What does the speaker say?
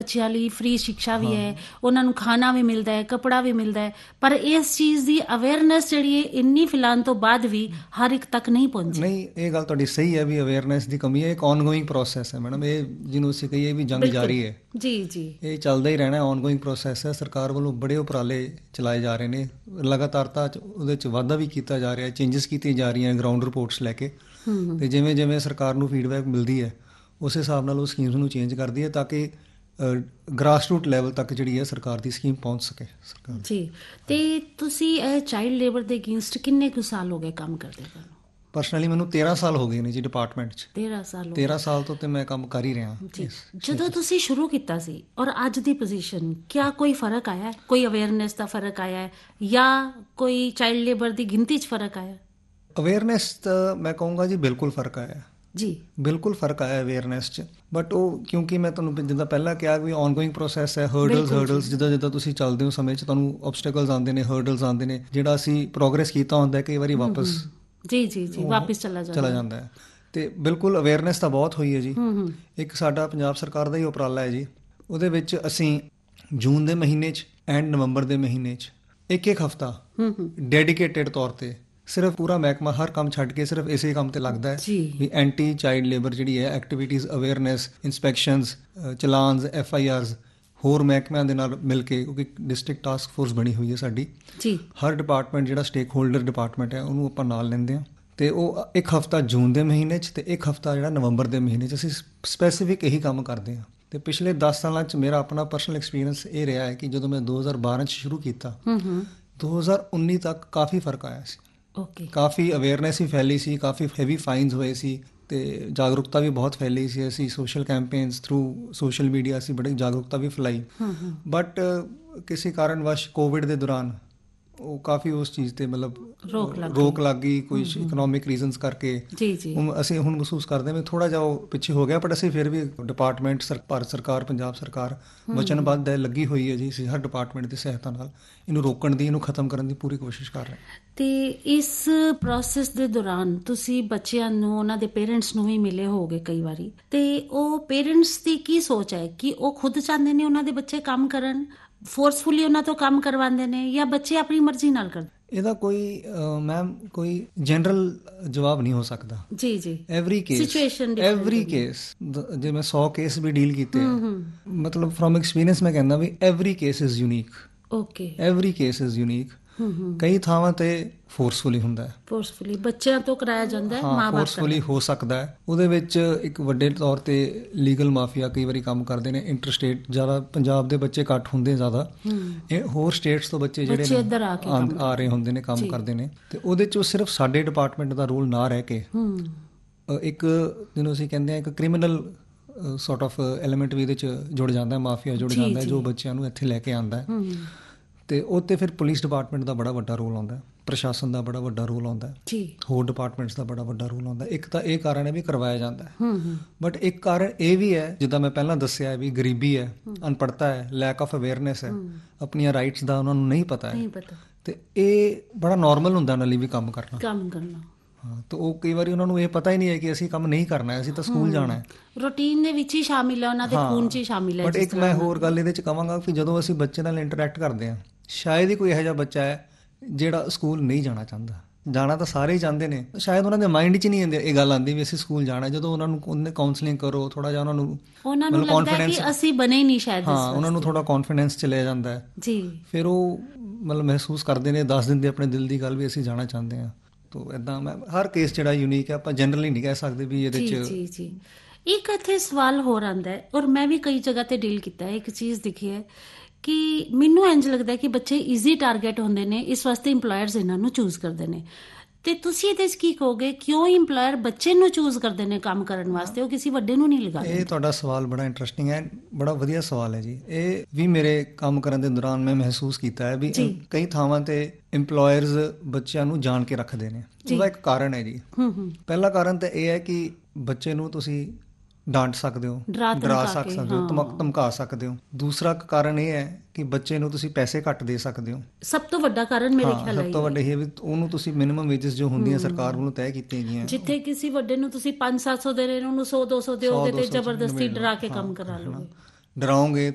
ਬੱਚਿਆਂ ਲਈ ਫ੍ਰੀ ਸਿੱਖਿਆ ਵੀ ਹੈ, ਉਹਨਾਂ ਨੂੰ ਖਾਣਾ ਵੀ ਮਿਲਦਾ ਹੈ, ਕੱਪੜਾ ਵੀ ਮਿਲਦਾ ਹੈ, ਪਰ ਇਸ ਚੀਜ਼ ਦੀ ਅਵੇਅਰਨੈਸ ਜਿਹੜੀ ਹੈ ਇੰਨੀ ਫੈਲਾਉਣ ਤੋਂ ਬਾਅਦ ਵੀ ਹਰ ਇੱਕ ਤੱਕ ਨਹੀਂ ਪਹੁੰਚੀ। ਨਹੀਂ, ਇਹ ਗੱਲ ਤੁਹਾਡੀ ਸਹੀ ਹੈ ਵੀ ਅਵੇਅਰਨੈਸ ਦੀ ਕਮੀ ਹੈ। ਇੱਕ ਔਨਗੋਇੰਗ ਪ੍ਰੋਸੈਸ ਹੈ ਮੈਡਮ, ਇਹ ਜਿਹਨੂੰ ਅਸੀਂ ਕਹੀਏ ਵੀ ਜੰਗ ਜਾਰੀ ਹੈ ਜੀ, ਇਹ ਚੱਲਦਾ ਹੀ ਰਹਿਣਾ, ਔਨਗੋਇੰਗ ਪ੍ਰੋਸੈਸ ਹੈ। ਸਰਕਾਰ ਵੱਲੋਂ ਬੜੇ ਉਪਰਾਲੇ ਚਲਾਏ ਜਾ ਰਹੇ ਨੇ, ਲਗਾਤਾਰਤਾ ਉਹਦੇ 'ਚ ਵਾਧਾ ਵੀ ਕੀਤਾ ਜਾ ਰਿਹਾ, ਚੇਂਜਸ ਕੀਤੀਆਂ ਜਾ ਰਹੀਆਂ ਗਰਾਊਂਡ ਰਿਪੋਰਟਸ ਲੈ ਕੇ, ਅਤੇ ਜਿਵੇਂ ਜਿਵੇਂ ਸਰਕਾਰ ਨੂੰ ਫੀਡਬੈਕ ਮਿਲਦੀ ਹੈ ਉਸ ਹਿਸਾਬ ਨਾਲ ਉਹ ਸਕੀਮਸ ਨੂੰ ਚੇਂਜ ਕਰਦੀ ਹੈ ਤਾਂ ਕਿ ਗ੍ਰਾਸ ਰੂਟ ਲੈਵਲ ਤੱਕ ਜਿਹੜੀ ਹੈ ਸਰਕਾਰ ਦੀ ਸਕੀਮ ਪਹੁੰਚ ਸਕੇ ਸਰਕਾਰ ਜੀ। ਅਤੇ ਤੁਸੀਂ ਇਹ ਚਾਈਲਡ ਲੇਬਰ ਦੇ ਅਗੇਂਸਟ ਕਿੰਨੇ ਕੁ ਸਾਲ ਹੋ ਗਏ ਕੰਮ ਕਰਦੇ ਤੁਹਾਨੂੰ? ਪਰਸਨਲੀ ਮੈਨੂੰ 13 ਸਾਲ ਹੋ ਗਏ ਨੇ ਜੀ ਡਿਪਾਰਟਮੈਂਟ 'ਚ। 13 ਸਾਲ ਤੋਂ ਤੇ ਮੈਂ ਕੰਮ ਕਰ ਹੀ ਰਿਹਾ ਜੀ। ਜਦੋਂ ਤੁਸੀਂ ਸ਼ੁਰੂ ਕੀਤਾ ਸੀ ਔਰ ਅੱਜ ਦੀ ਪੋਜੀਸ਼ਨ, ਕਿਆ ਕੋਈ ਫਰਕ ਆਇਆ? ਕੋਈ ਅਵੇਅਰਨੈਸ ਦਾ ਫਰਕ ਆਇਆ ਹੈ ਜਾਂ ਕੋਈ ਚਾਈਲਡ ਲੇਬਰ ਦੀ ਗਿਣਤੀ 'ਚ ਫਰਕ ਆਇਆ? ਅਵੇਅਰਨੈਸ ਤਾਂ ਮੈਂ ਕਹੂੰਗਾ ਜੀ ਬਿਲਕੁਲ ਫਰਕ ਆਇਆ ਜੀ, ਬਿਲਕੁਲ ਫਰਕ ਆਇਆ ਅਵੇਅਰਨੈਸ 'ਚ। ਬਟ ਉਹ ਕਿਉਂਕਿ ਮੈਂ ਤੁਹਾਨੂੰ ਜਿੱਦਾਂ ਪਹਿਲਾਂ ਕਿਹਾ ਵੀ ਔਨਗੋਇੰਗ ਪ੍ਰੋਸੈਸ ਹੈ, ਹਰਡਲਸ ਜਿੱਦਾਂ ਤੁਸੀਂ ਚੱਲਦੇ ਹੋ ਸਮੇਂ 'ਚ ਤੁਹਾਨੂੰ ਆਬਸਟੈਕਲਸ ਆਉਂਦੇ ਨੇ, ਹਰਡਲਸ ਆਉਂਦੇ ਨੇ, ਜਿਹੜਾ ਅਸੀਂ ਪ੍ਰੋਗਰੈਸ ਕੀਤਾ ਹੁੰਦਾ ਕਈ ਵਾਰੀ ਵਾਪਸ ਵਾਪਿਸ ਚਲਾ ਜਾਂਦਾ ਹੈ। ਅਤੇ ਬਿਲਕੁਲ ਅਵੇਅਰਨੈਸ ਤਾਂ ਬਹੁਤ ਹੋਈ ਹੈ ਜੀ। ਇੱਕ ਸਾਡਾ ਪੰਜਾਬ ਸਰਕਾਰ ਦਾ ਹੀ ਉਪਰਾਲਾ ਹੈ ਜੀ, ਉਹਦੇ ਵਿੱਚ ਅਸੀਂ ਜੂਨ ਦੇ ਮਹੀਨੇ 'ਚ ਐਂਡ ਨਵੰਬਰ ਦੇ ਮਹੀਨੇ 'ਚ ਇੱਕ ਹਫ਼ਤਾ ਡੈਡੀਕੇਟਿਡ ਤੌਰ ਤੇ ਸਿਰਫ ਪੂਰਾ ਮਹਿਕਮਾ ਹਰ ਕੰਮ ਛੱਡ ਕੇ ਸਿਰਫ ਇਸੇ ਕੰਮ ਤੇ ਲੱਗਦਾ ਹੈ ਵੀ ਐਂਟੀ ਚਾਈਲਡ ਲੇਬਰ ਜਿਹੜੀ ਹੈ ਐਕਟੀਵਿਟੀਜ਼, ਅਵੇਅਰਨੈਸ, ਇੰਸਪੈਕਸ਼ਨਸ, ਚਲਾਨਸ, FIRs ਹੋਰ ਮਹਿਕਮਿਆਂ ਦੇ ਨਾਲ ਮਿਲ ਕੇ, ਕਿਉਂਕਿ ਡਿਸਟ੍ਰਿਕਟ ਟਾਸਕ ਫੋਰਸ ਬਣੀ ਹੋਈ ਹੈ ਸਾਡੀ ਜੀ। ਹਰ ਡਿਪਾਰਟਮੈਂਟ ਜਿਹੜਾ ਸਟੇਕ ਹੋਲਡਰ ਡਿਪਾਰਟਮੈਂਟ ਹੈ ਉਹਨੂੰ ਆਪਾਂ ਨਾਲ ਲੈਂਦੇ ਹਾਂ, ਅਤੇ ਉਹ ਇੱਕ ਹਫ਼ਤਾ ਜੂਨ ਦੇ ਮਹੀਨੇ 'ਚ ਅਤੇ ਇੱਕ ਹਫ਼ਤਾ ਜਿਹੜਾ ਨਵੰਬਰ ਦੇ ਮਹੀਨੇ 'ਚ ਅਸੀਂ ਸਪੈਸੀਫਿਕ ਇਹੀ ਕੰਮ ਕਰਦੇ ਹਾਂ। ਅਤੇ ਪਿਛਲੇ 10 ਸਾਲਾਂ 'ਚ ਮੇਰਾ ਆਪਣਾ ਪਰਸਨਲ ਐਕਸਪੀਰੀਅੰਸ ਇਹ ਰਿਹਾ ਹੈ ਕਿ ਜਦੋਂ ਮੈਂ 2012 'ਚ ਸ਼ੁਰੂ ਕੀਤਾ 2019 ਤੱਕ ਕਾਫੀ ਫਰਕ ਆਇਆ ਸੀ। ਕਾਫੀ ਅਵੇਅਰਨੈਸ ਵੀ ਫੈਲੀ ਸੀ, ਕਾਫੀ ਹੈਵੀ ਫਾਈਨਸ ਹੋਏ ਸੀ ਅਤੇ ਜਾਗਰੂਕਤਾ ਵੀ ਬਹੁਤ ਫੈਲੀ ਸੀ। ਅਸੀਂ social campaigns through social media ਅਸੀਂ ਬੜੀ ਜਾਗਰੂਕਤਾ ਵੀ ਫੈਲਾਈ। ਬਟ ਕਿਸੇ ਕਾਰਨਵਸ਼ ਕੋਵਿਡ ਦੇ ਦੌਰਾਨ ਉਹ ਕਾਫੀ ਉਸ ਚੀਜ਼ 'ਤੇ ਮਤਲਬ ਰੋਕ ਲੱਗ ਗਈ, ਕੋਈ ਇਕਨੋਮਿਕ ਰੀਜ਼ਨਸ ਕਰਕੇ। ਅਸੀਂ ਹੁਣ ਮਹਿਸੂਸ ਕਰਦੇ ਹਾਂ ਵੀ ਥੋੜ੍ਹਾ ਜਿਹਾ ਉਹ ਪਿੱਛੇ ਹੋ ਗਿਆ, ਬਟ ਅਸੀਂ ਫਿਰ ਵੀ ਡਿਪਾਰਟਮੈਂਟ ਭਾਰਤ ਸਰਕਾਰ, ਪੰਜਾਬ ਸਰਕਾਰ ਵਚਨਬੱਧ ਹੈ, ਲੱਗੀ ਹੋਈ ਹੈ ਜੀ। ਅਸੀਂ ਹਰ ਡਿਪਾਰਟਮੈਂਟ ਦੀ ਸਹਾਇਤਾ ਨਾਲ ਇਹਨੂੰ ਰੋਕਣ ਦੀ, ਇਹਨੂੰ ਖਤਮ ਕਰਨ ਦੀ ਪੂਰੀ ਕੋਸ਼ਿਸ਼ ਕਰ ਰਹੇ ਹਾਂ। ਅਤੇ ਇਸ ਪ੍ਰੋਸੈਸ ਦੇ ਦੌਰਾਨ ਤੁਸੀਂ ਬੱਚਿਆਂ ਨੂੰ, ਉਹਨਾਂ ਦੇ ਪੇਰੈਂਟਸ ਨੂੰ ਵੀ ਮਿਲੇ ਹੋਗੇ ਕਈ ਵਾਰੀ, ਅਤੇ ਉਹ ਪੇਰੈਂਟਸ ਦੀ ਕੀ ਸੋਚ ਹੈ ਕਿ ਉਹ ਖੁਦ ਚਾਹੁੰਦੇ ਨੇ ਉਹਨਾਂ ਦੇ ਬੱਚੇ ਕੰਮ ਕਰਨ, ਫੋਰਸਫੁਲੀ ਉਹਨਾਂ ਤੋਂ ਕੰਮ ਕਰਵਾਉਂਦੇ ਨੇ, ਜਾਂ ਬੱਚੇ ਆਪਣੀ ਮਰਜ਼ੀ ਨਾਲ ਕਰਦੇ? ਇਹਦਾ ਕੋਈ ਮੈਮ ਕੋਈ ਜਨਰਲ ਜਵਾਬ ਨਹੀਂ ਹੋ ਸਕਦਾ ਜੀ। ਐਵਰੀ ਕੇਸ ਜੇ ਮੈਂ 100 ਕੇਸ ਵੀ ਡੀਲ ਕੀਤੇ, ਮਤਲਬ ਫਰੋਮ ਐਕਸਪੀਰੀਅੰਸ ਮੈਂ ਕਹਿੰਦਾ ਵੀ every case is unique. Every case is unique. ਕਈ ਥਾਵਾਂ ਤੇ ਫੋਰਸਫੁਲੀ ਹੁੰਦਾ ਹੈ, ਫੋਰਸਫੁਲੀ ਬੱਚਿਆਂ ਤੋਂ ਕਰਾਇਆ ਜਾਂਦਾ ਹੈ, ਮਾਂ-ਬਾਪ ਫੋਰਸਫੁਲੀ ਹੋ ਸਕਦਾ ਹੈ। ਉਹਦੇ ਵਿੱਚ ਇੱਕ ਵੱਡੇ ਤੌਰ ਤੇ ਲੀਗਲ ਮਾਫੀਆ ਕਈ ਵਾਰੀ ਕੰਮ ਕਰਦੇ ਨੇ। ਇੰਟਰਸਟੇਟ ਜ਼ਿਆਦਾ, ਪੰਜਾਬ ਦੇ ਬੱਚੇ ਘੱਟ ਹੁੰਦੇ ਜ਼ਿਆਦਾ, ਇਹ ਹੋਰ ਸਟੇਟਸ ਤੋਂ ਬੱਚੇ ਜਿਹੜੇ ਆ ਰਹੇ ਹੁੰਦੇ ਨੇ, ਕੰਮ ਕਰਦੇ ਨੇ। ਤੇ ਉਹਦੇ 'ਚ ਸਿਰਫ ਸਾਡੇ ਡਿਪਾਰਟਮੈਂਟ ਦਾ ਰੋਲ ਨਾ ਰਹਿ ਕੇ ਇੱਕ ਜਿਹਨੂੰ ਅਸੀਂ ਕਹਿੰਦੇ ਹਾਂ ਇੱਕ ਕ੍ਰਿਮੀਨਲ ਸੌਰਟ ਆਫ ਐਲੀਮੈਂਟ ਵੀ ਇਹਦੇ 'ਚ ਜੁੜ ਜਾਂਦਾ, ਮਾਫੀਆ ਜੁੜ ਜਾਂਦਾ, ਜੋ ਬੱਚਿਆਂ ਨੂੰ ਇੱਥੇ ਲੈ ਕੇ ਆਉਂਦਾ ਹੈ। ਅਤੇ ਉਹ 'ਤੇ ਫਿਰ ਪੁਲਿਸ ਡਿਪਾਰਟਮੈਂਟ ਦਾ ਬੜਾ ਵੱਡਾ ਰੋਲ ਆਉਂਦਾ, ਪ੍ਰਸ਼ਾਸਨ ਦਾ ਬੜਾ ਵੱਡਾ ਰੋਲ ਆਉਂਦਾ, ਹੋਰ ਡਿਪਾਰਟਮੈਂਟਸ ਦਾ ਬੜਾ ਵੱਡਾ ਰੋਲ ਆਉਂਦਾ। ਇੱਕ ਤਾਂ ਇਹ ਕਾਰਨ ਹੈ ਵੀ ਕਰਵਾਇਆ ਜਾਂਦਾ ਹੈ, ਬਟ ਇੱਕ ਕਾਰਨ ਇਹ ਵੀ ਹੈ, ਜਿੱਦਾਂ ਮੈਂ ਪਹਿਲਾਂ ਦੱਸਿਆ ਵੀ ਗਰੀਬੀ ਹੈ, ਅਨਪੜ੍ਹਤਾ ਹੈ, ਲੈਕ ਆਫ ਅਵੇਅਰਨੈਸ ਹੈ, ਆਪਣੀਆਂ ਰਾਈਟਸ ਦਾ ਉਹਨਾਂ ਨੂੰ ਨਹੀਂ ਪਤਾ ਹੈ, ਅਤੇ ਇਹ ਬੜਾ ਨੋਰਮਲ ਹੁੰਦਾ ਉਹਨਾਂ ਲਈ ਵੀ ਕੰਮ ਕਰਨਾ। ਹਾਂ, ਤਾਂ ਉਹ ਕਈ ਵਾਰੀ ਉਹਨਾਂ ਨੂੰ ਇਹ ਪਤਾ ਹੀ ਨਹੀਂ ਹੈ ਕਿ ਅਸੀਂ ਕੰਮ ਨਹੀਂ ਕਰਨਾ ਹੈ, ਅਸੀਂ ਤਾਂ ਸਕੂਲ ਜਾਣਾ ਹੈ, ਰੂਟੀਨ ਦੇ ਵਿੱਚ ਹੀ ਸ਼ਾਮਿਲ ਹੈ, ਉਹਨਾਂ ਦੇ ਖੂਨ 'ਚ ਹੀ ਸ਼ਾਮਿਲ ਹੈ। ਬਟ ਇੱਕ ਮੈਂ ਹੋਰ ਗੱਲ ਇਹਦੇ 'ਚ ਕਹਾਂਗਾ ਕਿ ਜਦੋਂ ਅਸੀਂ ਬੱਚੇ ਨਾਲ ਇੰਟਰੈਕਟ ਕਰਦੇ ਹਾਂ, ਸ਼ਾਇਦ ਹੀ ਕੋਈ ਇਹੋ ਜਿਹਾ ਬੱਚਾ ਹੈ ਜਿਹੜਾ ਸਕੂਲ ਨਹੀਂ ਜਾਣਾ ਚਾਹੁੰਦਾ। ਜਾਣਾ ਤਾਂ ਸਾਰੇ ਹੀ ਚਾਹੁੰਦੇ ਨੇ, ਸ਼ਾਇਦ ਉਹਨਾਂ ਦੇ ਮਾਇੰਡ 'ਚ ਨਹੀਂ ਇਹ ਗੱਲ ਆਉਂਦੀ ਵੀ ਅਸੀਂ ਸਕੂਲ ਜਾਣਾ। ਜਦੋਂ ਉਹਨਾਂ ਨੂੰ ਉਹਨੇ ਕਾਉਂਸਲਿੰਗ ਕਰੋ, ਥੋੜ੍ਹਾ ਜਿਹਾ ਉਹਨਾਂ ਨੂੰ ਕੌਨਫੀਡੈਂਸ, ਅਸੀਂ ਬਣੇ ਨਹੀਂ ਸ਼ਾਇਦ, ਹਾਂ, ਉਹਨਾਂ ਨੂੰ ਥੋੜ੍ਹਾ ਕੌਨਫੀਡੈਂਸ ਚਲਿਆ ਜਾਂਦਾ ਹੈ ਜੀ। ਫਿਰ ਉਹ ਮਤਲਬ ਮਹਿਸੂਸ ਕਰਦੇ ਨੇ, ਦੱਸ ਦਿੰਦੇ ਆਪਣੇ ਦਿਲ ਦੀ ਗੱਲ ਵੀ ਅਸੀਂ ਜਾਣਾ ਚਾਹੁੰਦੇ ਹਾਂ। ਤਾਂ ਇੱਦਾਂ ਮੈਂ ਹਰ ਕੇਸ ਜਿਹੜਾ ਯੂਨੀਕ ਹੈ, ਆਪਾਂ ਜਨਰਲੀ ਨਹੀਂ ਕਹਿ ਸਕਦੇ ਵੀ ਇਹਦੇ 'ਚ। ਜੀ ਇੱਕ ਇੱਥੇ ਸਵਾਲ ਹੋਰ ਆਉਂਦਾ ਹੈ, ਔਰ ਮੈਂ ਵੀ ਕਈ ਜਗ੍ਹਾ 'ਤੇ ਡੀਲ ਕੀਤਾ ਹੈ, ਇੱਕ ਚੀਜ਼ ਦਿਖੀ ਹੈ ਕਿ ਮੈਨੂੰ ਇੰਝ ਲੱਗਦਾ ਕਿ ਬੱਚੇ ਈਜ਼ੀ ਟਾਰਗੇਟ ਹੁੰਦੇ ਨੇ, ਇਸ ਵਾਸਤੇ ਇੰਪਲੋਇਰਸ ਇਹਨਾਂ ਨੂੰ ਚੂਜ਼ ਕਰਦੇ ਨੇ। ਅਤੇ ਤੁਸੀਂ ਇਹਦੇ 'ਚ ਕੀ ਕਹੋਗੇ, ਕਿਉਂ ਇੰਪਲੋਇਰ ਬੱਚੇ ਨੂੰ ਚੂਜ਼ ਕਰਦੇ ਨੇ ਕੰਮ ਕਰਨ ਵਾਸਤੇ, ਉਹ ਕਿਸੇ ਵੱਡੇ ਨੂੰ ਨਹੀਂ ਲਗਾਉਂਦੇ? ਇਹ ਤੁਹਾਡਾ ਸਵਾਲ ਬੜਾ ਇੰਟਰਸਟਿੰਗ ਹੈ, ਬੜਾ ਵਧੀਆ ਸਵਾਲ ਹੈ ਜੀ। ਇਹ ਵੀ ਮੇਰੇ ਕੰਮ ਕਰਨ ਦੇ ਦੌਰਾਨ ਮੈਂ ਮਹਿਸੂਸ ਕੀਤਾ ਹੈ ਵੀ ਕਈ ਥਾਵਾਂ 'ਤੇ ਇੰਪਲੋਇਰਸ ਬੱਚਿਆਂ ਨੂੰ ਜਾਣ ਕੇ ਰੱਖਦੇ ਨੇ। ਉਹਦਾ ਇੱਕ ਕਾਰਨ ਹੈ ਜੀ। ਪਹਿਲਾ ਕਾਰਨ ਤਾਂ ਇਹ ਹੈ ਕਿ ਬੱਚੇ ਨੂੰ ਤੁਸੀਂ ਡਾਂਟ ਸਕਦੇ ਹੋ, ਡਰਾ ਸਕਦੇ ਹੋ, ਧਮਕਾ ਸਕਦੇ ਹੋ। ਦੂਸਰਾ ਕਾਰਨ ਇਹ ਹੈ ਕਿ ਬੱਚੇ ਨੂੰ ਤੁਸੀਂ ਪੈਸੇ ਘੱਟ ਦੇ ਸਕਦੇ ਹੋ। ਸਭ ਤੋਂ ਵੱਡਾ ਕਾਰਨ ਮੇਰੇ ਖਿਆਲ ਸਭ ਤੋਂ ਵੱਡਾ ਇਹ ਹੈ ਵੀ ਉਹਨੂੰ ਤੁਸੀਂ ਮਿਨੀਮਮ ਵੇਜਸ ਜੋ ਹੁੰਦੀਆਂ ਸਰਕਾਰ ਵੱਲੋਂ ਤੈਅ ਕੀਤੀਆਂ ਗਈਆਂ, ਜਿੱਥੇ ਕਿਸੇ ਵੱਡੇ ਨੂੰ ਤੁਸੀਂ 500-700 ਦੇ ਰਹੇ, ਉਹਨੂੰ 100-200 ਦਿਓਗੇ ਤੇ ਜ਼ਬਰਦਸਤੀ ਡਰਾ ਕੇ ਕੰਮ ਕਰਾ ਲਓਗੇ, ਡਰਾਓਗੇ